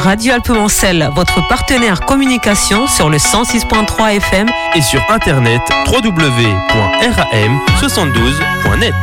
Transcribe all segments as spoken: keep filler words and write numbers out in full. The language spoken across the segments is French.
Radio Alpes-Mancel, votre partenaire communication sur le cent six point trois F M et sur internet w w w point ram soixante-douze point net.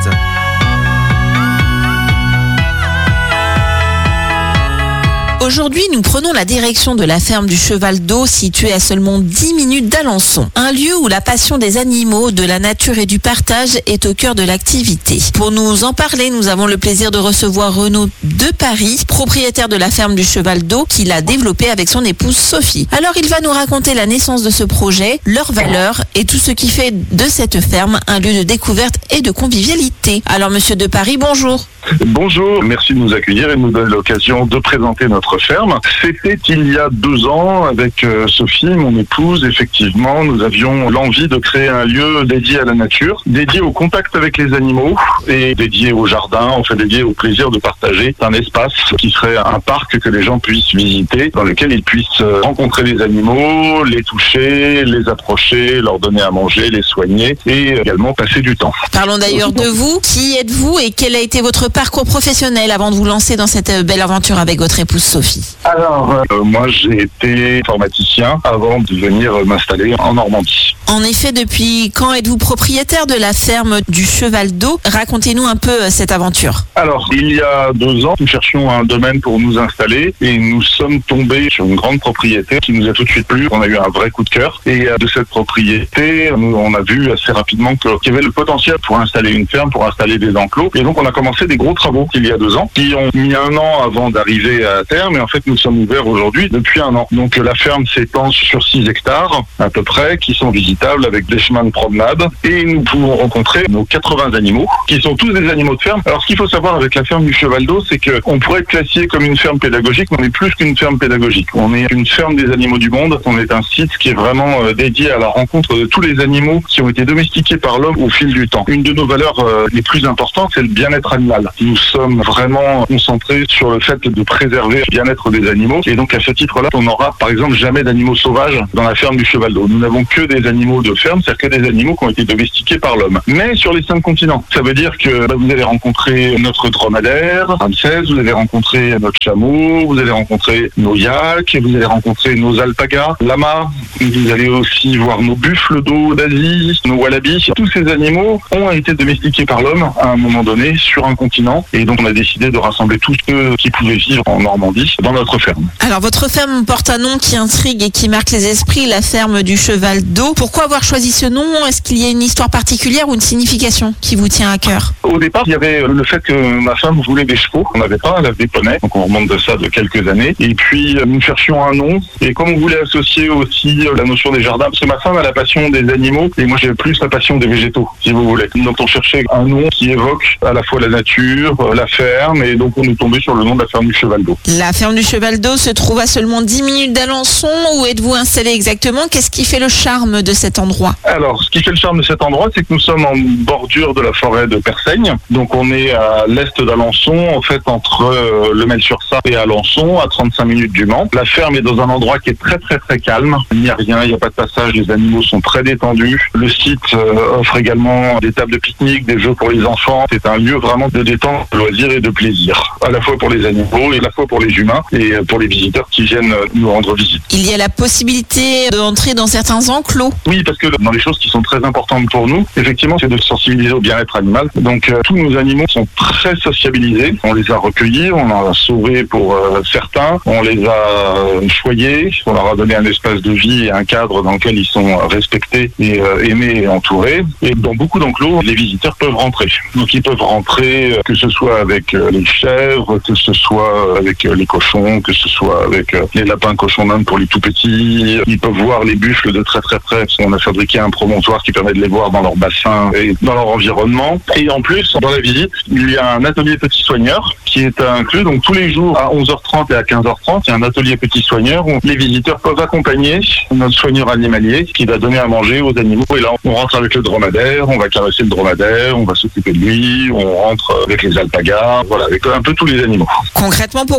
Aujourd'hui, nous prenons la direction de la ferme du Cheval d'Eau, située à seulement dix minutes d'Alençon. Un lieu où la passion des animaux, de la nature et du partage est au cœur de l'activité. Pour nous en parler, nous avons le plaisir de recevoir Renaud de Paris, propriétaire de la ferme du Cheval d'Eau, qu'il a développé avec son épouse Sophie. Alors, il va nous raconter la naissance de ce projet, leurs valeurs et tout ce qui fait de cette ferme un lieu de découverte et de convivialité. Alors, monsieur de Paris, bonjour. Bonjour, merci de nous accueillir et de nous donner l'occasion de présenter notre ferme. C'était il y a deux ans avec euh, Sophie, mon épouse. Effectivement, nous avions l'envie de créer un lieu dédié à la nature, dédié au contact avec les animaux et dédié au jardin, enfin dédié au plaisir de partager un espace qui serait un parc que les gens puissent visiter, dans lequel ils puissent rencontrer les animaux, les toucher, les approcher, leur donner à manger, les soigner et également passer du temps. Parlons d'ailleurs de vous. Qui êtes-vous et quel a été votre parcours professionnel avant de vous lancer dans cette belle aventure avec votre épouse Sophie? Alors, euh, moi j'ai été informaticien avant de venir m'installer en Normandie. En effet, depuis quand êtes-vous propriétaire de la ferme du Cheval d'Eau? Racontez-nous un peu cette aventure. Alors, il y a deux ans, nous cherchions un domaine pour nous installer et nous sommes tombés sur une grande propriété qui nous a tout de suite plu. On a eu un vrai coup de cœur et de cette propriété, nous, on a vu assez rapidement qu'il y avait le potentiel pour installer une ferme, pour installer des enclos. Et donc, on a commencé des gros travaux il y a deux ans qui ont mis un an avant d'arriver à terme. Et en fait, nous sommes ouverts aujourd'hui depuis un an. Donc, la ferme s'étend sur six hectares à peu près qui sont visitables avec des chemins de promenade. Et nous pouvons rencontrer nos quatre-vingts animaux qui sont tous des animaux de ferme. Alors, ce qu'il faut savoir avec la ferme du Cheval d'Eau, c'est qu'on pourrait être classé comme une ferme pédagogique, mais on est plus qu'une ferme pédagogique. On est une ferme des animaux du monde. On est un site qui est vraiment euh, dédié à la rencontre de tous les animaux qui ont été domestiqués par l'homme au fil du temps. Une de nos valeurs euh, les plus importantes, c'est le bien-être animal. Nous sommes vraiment concentrés sur le fait de préserver le bien-être des animaux. Et donc, à ce titre-là, on n'aura, par exemple, jamais d'animaux sauvages dans la ferme du Cheval d'Eau. Nous n'avons que des animaux de ferme, c'est-à-dire que des animaux qui ont été domestiqués par l'homme. Mais sur les cinq continents. Ça veut dire que bah, vous allez rencontrer notre dromadaire, Ramsès, vous allez rencontrer notre chameau, vous allez rencontrer nos yaks, vous allez rencontrer nos alpagas, lamas, vous allez aussi voir nos buffles d'eau d'Asie, nos wallabies. Tous ces animaux ont été domestiqués par l'homme à un moment donné sur un continent. Et donc, on a décidé de rassembler tous ceux qui pouvaient vivre en Normandie dans notre ferme. Alors, votre ferme porte un nom qui intrigue et qui marque les esprits, la ferme du Cheval d'Eau. Pourquoi avoir choisi ce nom? Est-ce qu'il y a une histoire particulière ou une signification qui vous tient à cœur? Au départ, il y avait le fait que ma femme voulait des chevaux. On n'avait pas, elle avait des poneys. Donc, on remonte de ça de quelques années. Et puis, nous cherchions un nom. Et comme on voulait associer aussi la notion des jardins, parce que ma femme a la passion des animaux et moi, j'ai plus la passion des végétaux, si vous voulez. Donc, on cherchait un nom qui évoque à la fois la nature, la ferme, et donc on est tombé sur le nom de la ferme du Cheval d'Eau. La ferme du Cheval d'Eau se trouve à seulement dix minutes d'Alençon. Où êtes-vous installé exactement? Qu'est-ce qui fait le charme de cet endroit? Alors, ce qui fait le charme de cet endroit, c'est que nous sommes en bordure de la forêt de Persaigne. Donc, on est à l'est d'Alençon, en fait, entre euh, le Mel-sur-Sarthe et Alençon, à trente-cinq minutes du Mans. La ferme est dans un endroit qui est très, très, très calme. Il n'y a rien, il n'y a pas de passage, les animaux sont très détendus. Le site euh, offre également des tables de pique-nique, des jeux pour les enfants. C'est un lieu vraiment de détente, de loisirs et de plaisir, à la fois pour les animaux et à la fois pour les humains et pour les visiteurs qui viennent nous rendre visite. Il y a la possibilité d'entrer dans certains enclos. Oui, parce que dans les choses qui sont très importantes pour nous, effectivement, c'est de sensibiliser au bien-être animal. Donc, euh, tous nos animaux sont très sociabilisés. On les a recueillis, on en a sauvés pour euh, certains, on les a euh, choyés, on leur a donné un espace de vie et un cadre dans lequel ils sont respectés et euh, aimés et entourés. Et dans beaucoup d'enclos, les visiteurs peuvent rentrer. Donc, ils peuvent rentrer, euh, que ce soit avec euh, les chèvres, que ce soit avec euh, les cochons, que ce soit avec euh, les lapins cochons d'Inde pour les tout petits. Ils peuvent voir les buffles de très très près, parce qu'on a fabriqué un promontoire qui permet de les voir dans leur bassin et dans leur environnement. Et en plus, dans la visite, il y a un atelier petit soigneur qui est inclus. Donc tous les jours à onze heures trente et à quinze heures trente, il y a un atelier petit soigneur où les visiteurs peuvent accompagner notre soigneur animalier qui va donner à manger aux animaux. Et là, on rentre avec le dromadaire, on va caresser le dromadaire, on va s'occuper de lui, on rentre avec les alpagas, voilà, avec un peu tous les animaux. Concrètement, pourquoi venir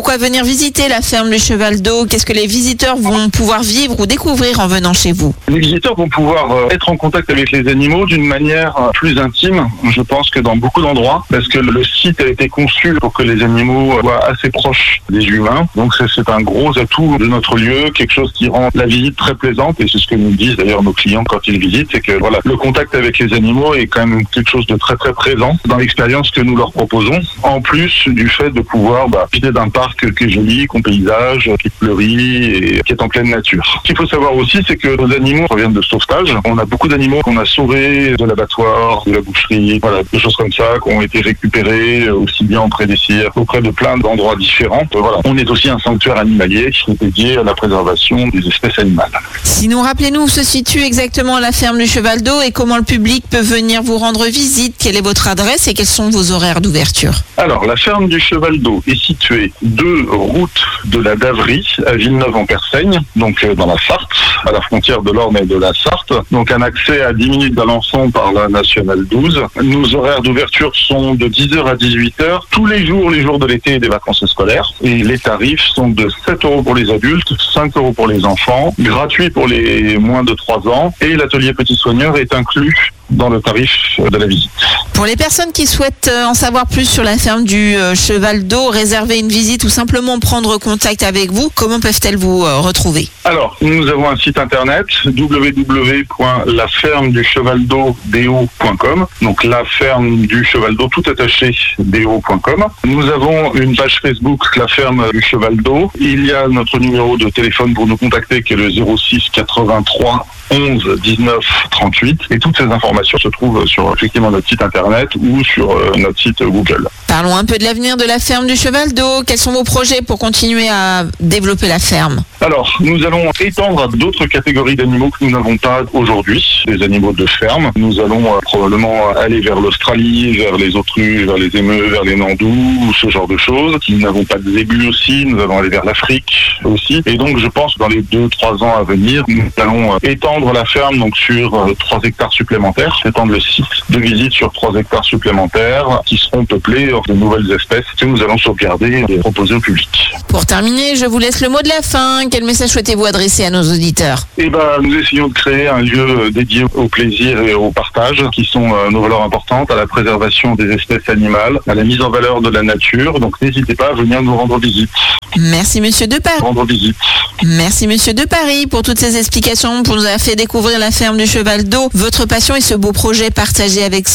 visiter la ferme du Cheval d'Eau? Qu'est-ce que les visiteurs vont pouvoir vivre ou découvrir en venant chez vous? Les visiteurs vont pouvoir euh, être en contact avec les animaux d'une manière euh, plus intime, je pense, que dans beaucoup d'endroits, parce que le site a été conçu pour que les animaux soient assez proches des humains. Donc c'est, c'est un gros atout de notre lieu, quelque chose qui rend la visite très plaisante, et c'est ce que nous disent d'ailleurs nos clients quand ils visitent, c'est que voilà, le contact avec les animaux est quand même quelque chose de très très présent dans l'expérience que nous leur proposons, en plus du fait de pouvoir bah, profiter d'un parc qui est joli, qu'on paysage, qui fleurit et qui est en pleine nature. Ce qu'il faut savoir aussi, c'est que nos animaux proviennent de sauvetage. On a beaucoup d'animaux qu'on a sauvés de l'abattoir, de la boucherie, voilà, des choses comme ça, qui ont été récupérés aussi bien auprès des cirques, auprès de plein d'endroits différents. Voilà. On est aussi un sanctuaire animalier qui est dédié à la préservation des espèces animales. Sinon, rappelez-nous où se situe exactement la ferme du Cheval d'Eau et comment le public peut venir vous rendre visite. Quelle est votre adresse et quels sont vos horaires d'ouverture? Alors, la ferme du Cheval d'Eau est située deux routes de la Daverie à Villeneuve-en-Persaigne, donc euh, dans la Sarthe, à la frontière de l'Orne et de la Sarthe. Donc un accès à dix minutes d'Alençon par la nationale douze. Nos horaires d'ouverture sont de dix heures à dix-huit heures, tous les jours, les jours de l'été et des vacances scolaires. Et les tarifs sont de sept euros pour les adultes, cinq euros pour les enfants, gratuit pour les moins de trois ans. Et l'atelier petit soigneur est inclus dans le tarif de la visite. Pour les personnes qui souhaitent en savoir plus sur la ferme du Cheval d'Eau, réserver une visite ou simplement prendre contact avec vous, comment peuvent-elles vous retrouver? Alors, nous avons un site internet w w w point la ferme du cheval d'eau point com, donc la ferme du cheval d'eau tout attaché do point com. Nous avons une page Facebook, la ferme du Cheval d'Eau. Il y a notre numéro de téléphone pour nous contacter qui est le zéro six quatre-vingt-trois onze dix-neuf trente-huit, et toutes ces informations se trouvent sur effectivement notre site internet ou sur euh, notre site Google. Parlons un peu de l'avenir de la ferme du Cheval d'Eau. Quels sont vos projets pour continuer à développer la ferme? Alors, nous allons étendre à d'autres catégories d'animaux que nous n'avons pas aujourd'hui, les animaux de ferme. Nous allons euh, probablement aller vers l'Australie, vers les autruches, vers les émeus, vers les nandous, ce genre de choses. Nous n'avons pas de zébus aussi, nous allons aller vers l'Afrique aussi. Et donc, je pense que dans les deux trois ans à venir, nous allons euh, étendre la ferme donc sur euh, trois hectares supplémentaires, étendre le site de visite sur trois hectares supplémentaires qui seront peuplés de nouvelles espèces que nous allons sauvegarder et proposer au public. Pour terminer, je vous laisse le mot de la fin. Quel message souhaitez-vous adresser à nos auditeurs? Eh ben, nous essayons de créer un lieu dédié au plaisir et au partage, qui sont euh, nos valeurs importantes, à la préservation des espèces animales, à la mise en valeur de la nature. Donc n'hésitez pas à venir nous rendre visite. Merci Monsieur Deparis. Rendre visite. Merci Monsieur Deparis pour toutes ces explications, pour nous avoir fait découvrir la ferme du Cheval d'Eau, votre passion et ce beau projet partagé avec